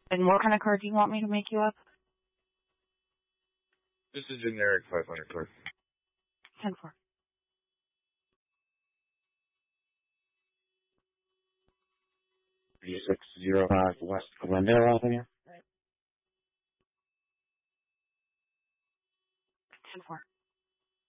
And what kind of card do you want me to make you up? Just a generic 500 card. 10-4. 3605 West Glendale Avenue. 10-4.